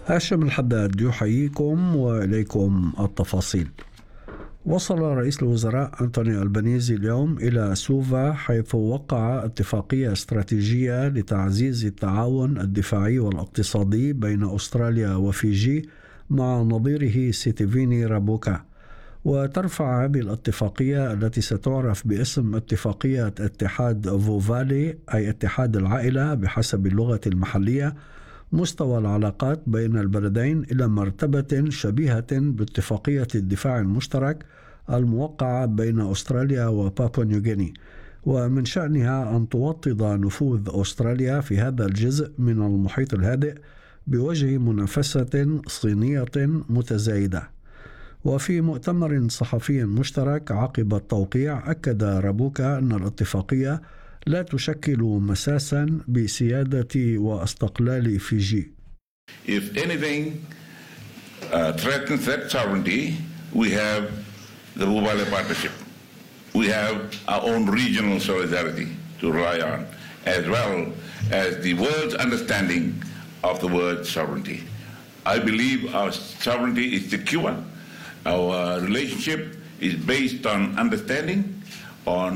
هاشم الحداد يحييكم وإليكم التفاصيل. وصل رئيس الوزراء أنتوني ألبانيزي اليوم إلى سوفا، حيث وقع اتفاقية استراتيجية لتعزيز التعاون الدفاعي والاقتصادي بين أستراليا وفيجي مع نظيره سيتيفيني رابوكا. وترفع هذه الاتفاقية التي ستعرف باسم اتفاقية اتحاد فوفالي، أي اتحاد العائلة بحسب اللغة المحلية، مستوى العلاقات بين البلدين إلى مرتبة شبيهة باتفاقية الدفاع المشترك الموقعة بين أستراليا وبابوا نيوغيني، ومن شأنها أن توطد نفوذ أستراليا في هذا الجزء من المحيط الهادئ بوجه منافسة صينية متزايدة. وفي مؤتمر صحفي مشترك عقب التوقيع، أكد رابوكا أن الاتفاقية لا تشكل مساسا بسيادة واستقلال فيجي. If anything threatens that sovereignty, we have the Bubale Partnership. We have our own regional solidarity to rely on, as well as the world's understanding of the word sovereignty. I believe our sovereignty is secure. Our relationship is based on understanding, on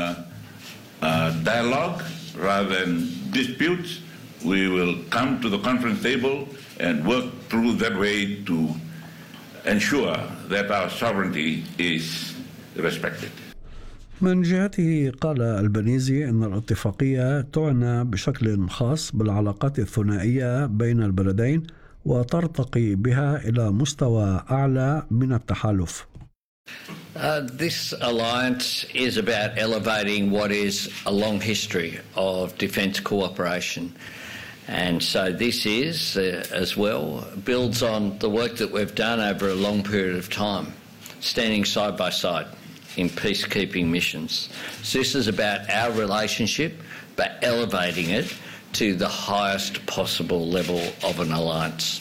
dialogue rather than disputes. We will come to the conference table and work through that way to ensure that our sovereignty is respected. من جهته قال ألبانيزي أن الاتفاقية تعنى بشكل خاص بالعلاقات الثنائية بين البلدين وترتقي بها إلى مستوى أعلى من التحالف. This alliance is about elevating what is a long history of defence cooperation. And so this is, as well, builds on the work that we've done over a long period of time, standing side by side in peacekeeping missions. So this is about our relationship, but elevating it to the highest possible level of an alliance.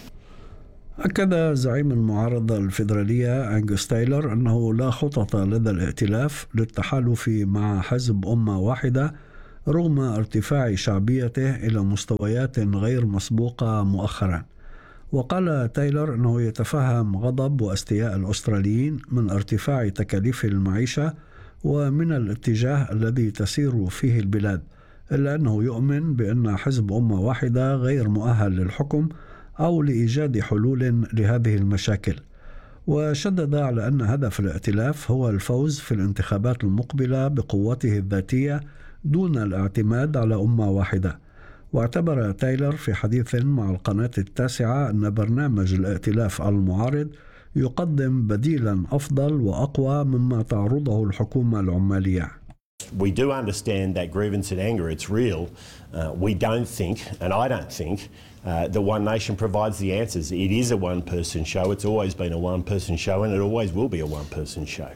أكد زعيم المعارضة الفيدرالية أنغوس تايلر أنه لا خطط لدى الائتلاف للتحالف مع حزب أمة واحدة رغم ارتفاع شعبيته إلى مستويات غير مسبوقة مؤخرا. وقال تايلر أنه يتفهم غضب واستياء الأستراليين من ارتفاع تكاليف المعيشة ومن الاتجاه الذي تسير فيه البلاد، إلا أنه يؤمن بأن حزب أمة واحدة غير مؤهل للحكم أو لإيجاد حلول لهذه المشاكل. وشدد على أن هدف الائتلاف هو الفوز في الانتخابات المقبلة بقوته الذاتية دون الاعتماد على أمة واحدة. واعتبر تايلر في حديث مع القناة التاسعة أن برنامج الائتلاف المعارض يقدم بديلا أفضل وأقوى مما تعرضه الحكومة العمالية. We do understand that grievance and anger, it's real. We don't think, and I don't think, that One Nation provides the answers. It is a one-person show. It's always been a one-person show, and it always will be a one-person show.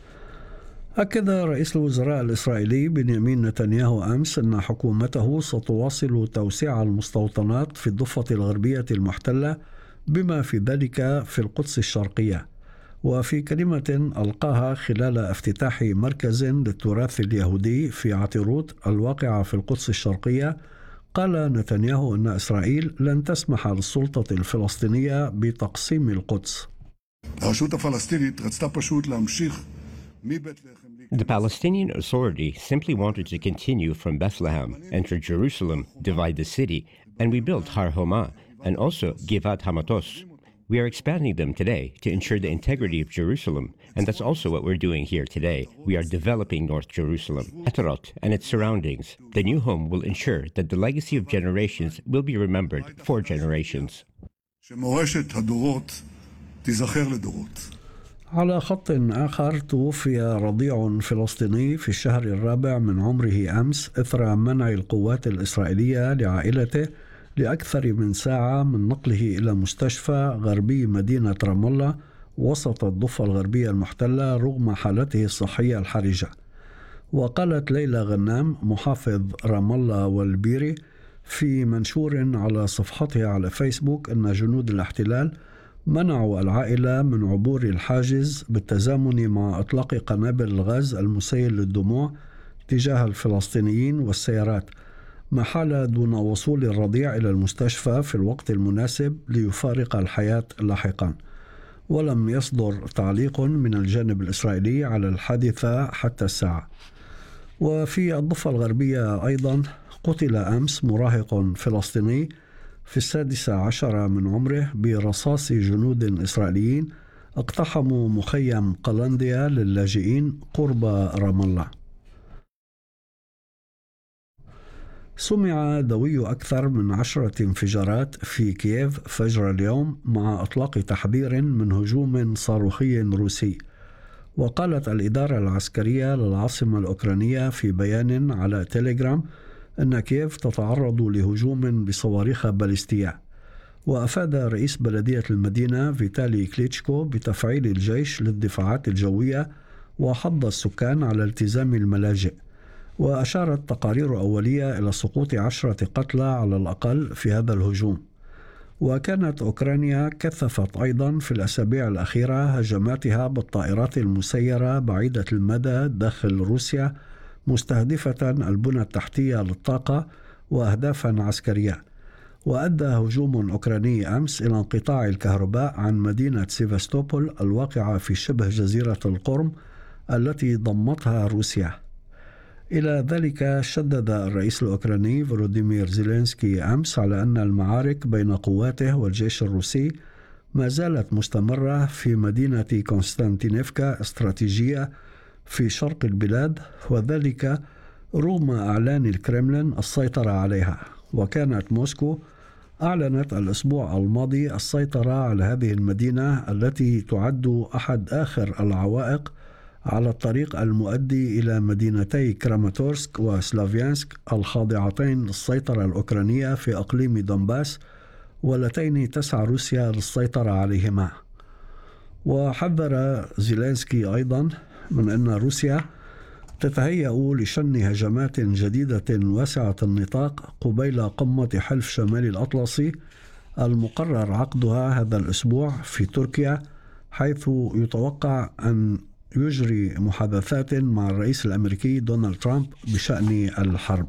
أكد رئيس الوزراء الإسرائيلي بنيامين نتنياهو أمس أن حكومته ستواصل توسيع المستوطنات في الضفة الغربية المحتلة بما في ذلك في القدس الشرقية. وفي كلمة ألقاها خلال افتتاح مركز للتراث اليهودي في عتيروت الواقعة في القدس الشرقية، قال نتنياهو أن إسرائيل لن تسمح للسلطة الفلسطينية بتقسيم القدس. The Palestinian Authority simply wanted to continue from Bethlehem, enter Jerusalem, divide the city, and we built Har Homa and also Givat Hamatos. We are expanding them today to ensure the integrity of Jerusalem, and that's also what we're doing here today. We are developing North Jerusalem, Atarot, and its surroundings. The new home will ensure that the legacy of generations will be remembered for generations. على خط آخر، توفي رضيع فلسطيني في الشهر الرابع من عمره أمس إثر منع القوات الإسرائيلية لعائلته لأكثر من ساعة من نقله إلى مستشفى غربي مدينة رام الله وسط الضفة الغربية المحتلة رغم حالته الصحية الحرجة. وقالت ليلى غنام محافظ رام الله والبيري في منشور على صفحتها على فيسبوك أن جنود الاحتلال منعوا العائلة من عبور الحاجز بالتزامن مع إطلاق قنابل الغاز المسيل للدموع تجاه الفلسطينيين والسيارات، ما حال دون وصول الرضيع إلى المستشفى في الوقت المناسب ليفارق الحياة لاحقا. ولم يصدر تعليق من الجانب الإسرائيلي على الحادثة حتى الساعة. وفي الضفة الغربية أيضا قتل أمس مراهق فلسطيني في 16 من عمره برصاص جنود إسرائيليين اقتحموا مخيم قلنديا للاجئين قرب رام الله. سمع دوي أكثر من 10 انفجارات في كييف فجر اليوم مع إطلاق تحذير من هجوم صاروخي روسي. وقالت الإدارة العسكرية للعاصمة الأوكرانية في بيان على تيليجرام أن كييف تتعرض لهجوم بصواريخ باليستية. وأفاد رئيس بلدية المدينة فيتالي كليتشكو بتفعيل الجيش للدفاعات الجوية وحض السكان على التزام الملاجئ. وأشارت تقارير أولية إلى سقوط 10 قتلى على الأقل في هذا الهجوم. وكانت أوكرانيا كثفت أيضا في الأسابيع الأخيرة هجماتها بالطائرات المسيرة بعيدة المدى داخل روسيا مستهدفة البنى التحتية للطاقة وأهدافا عسكرية. وأدى هجوم أوكراني أمس إلى انقطاع الكهرباء عن مدينة سيفاستوبول الواقعة في شبه جزيرة القرم التي ضمتها روسيا. إلى ذلك شدد الرئيس الأوكراني فولوديمير زيلينسكي أمس على أن المعارك بين قواته والجيش الروسي ما زالت مستمرة في مدينة كونستانتينيفكا استراتيجية في شرق البلاد، وذلك رغم إعلان الكرملين السيطرة عليها. وكانت موسكو أعلنت الأسبوع الماضي السيطرة على هذه المدينة التي تعد أحد آخر العوائق على الطريق المؤدي إلى مدينتي كراماتورسك وسلافيانسك الخاضعتين للسيطرة الأوكرانية في أقليم دونباس، واللتين تسعى روسيا للسيطرة عليهما. وحذر زيلينسكي أيضا من أن روسيا تتهيأ لشن هجمات جديدة واسعة النطاق قبيل قمة حلف شمال الأطلسي المقرر عقدها هذا الأسبوع في تركيا، حيث يتوقع أن يجري محادثات مع الرئيس الأمريكي دونالد ترامب بشأن الحرب.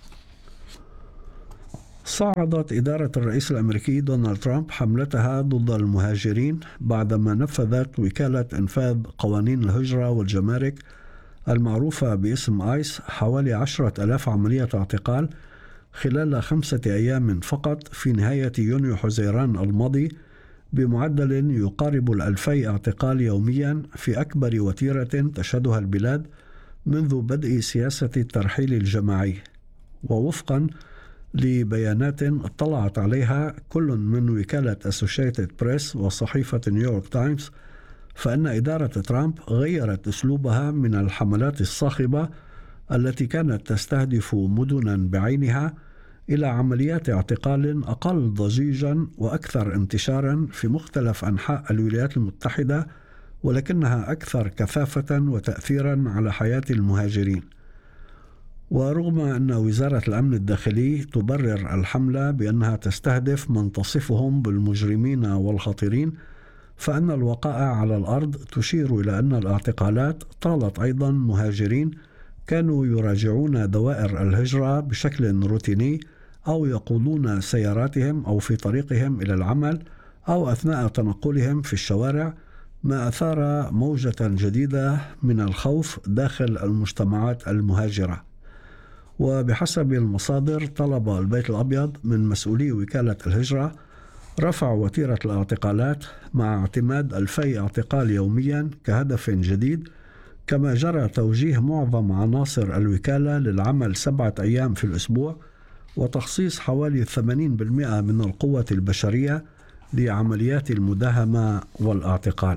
صعدت إدارة الرئيس الأمريكي دونالد ترامب حملتها ضد المهاجرين بعدما نفذت وكالة إنفاذ قوانين الهجرة والجمارك المعروفة باسم آيس حوالي 10,000 عملية اعتقال خلال 5 أيام فقط في نهاية يونيو حزيران الماضي، بمعدل يقارب 2000 اعتقال يوميا في أكبر وتيرة تشهدها البلاد منذ بدء سياسة الترحيل الجماعي. ووفقا لبيانات اطلعت عليها كل من وكالة أسوشيتد بريس وصحيفة نيويورك تايمز، فإن إدارة ترامب غيرت أسلوبها من الحملات الصاخبة التي كانت تستهدف مدنا بعينها إلى عمليات اعتقال أقل ضجيجا وأكثر انتشارا في مختلف أنحاء الولايات المتحدة، ولكنها أكثر كثافة وتأثيرا على حياة المهاجرين. ورغم أن وزارة الأمن الداخلي تبرر الحملة بأنها تستهدف من تصفهم بالمجرمين والخطيرين، فإن الوقائع على الأرض تشير إلى أن الاعتقالات طالت أيضا مهاجرين كانوا يراجعون دوائر الهجرة بشكل روتيني أو يقودون سياراتهم أو في طريقهم إلى العمل أو أثناء تنقلهم في الشوارع، ما أثار موجة جديدة من الخوف داخل المجتمعات المهاجرة. وبحسب المصادر طلب البيت الأبيض من مسؤولي وكالة الهجرة رفع وتيرة الاعتقالات مع اعتماد 2000 اعتقال يوميا كهدف جديد، كما جرى توجيه معظم عناصر الوكالة للعمل 7 أيام في الأسبوع وتخصيص حوالي 80% من القوة البشرية لعمليات المداهمة والاعتقال.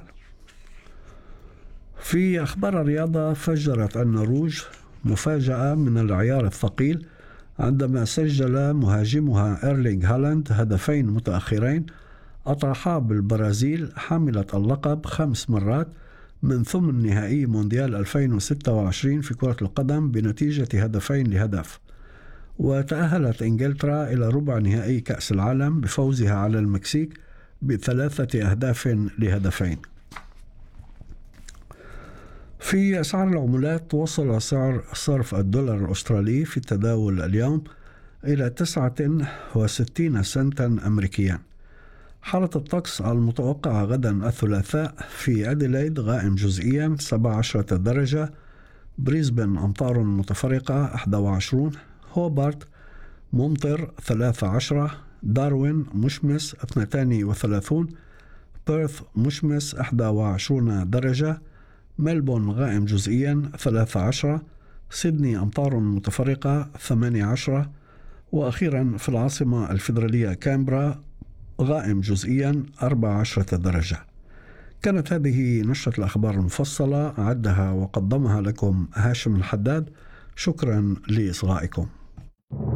في أخبار الرياضة، فجرت النرويج مفاجأة من العيار الثقيل عندما سجل مهاجمها إيرلينغ هالاند هدفين متأخرين أطرحا بالبرازيل حاملة اللقب 5 مرات من ثمن نهائي مونديال 2026 في كرة القدم بنتيجة 2-1. وتأهلت إنجلترا إلى ربع نهائي كأس العالم بفوزها على المكسيك ب3-2. في أسعار العملات، وصل سعر صرف الدولار الأسترالي في التداول اليوم إلى 69 سنتا أمريكيا. حالة الطقس المتوقعة غدا الثلاثاء: في أديلايد غائم جزئيا 17 درجة، بريسبن أمطار متفرقة 21، هوبارت ممطر 13، داروين مشمس 32، بيرث مشمس 21 درجة، ملبون غائم جزئيا 13، سيدني أمطار متفرقة 18، وأخيرا في العاصمة الفيدرالية كامبرا غائم جزئيا 14 درجة. كانت هذه نشرة الأخبار المفصلة، أعدها وقدمها لكم هاشم الحداد. شكرا لإصغائكم.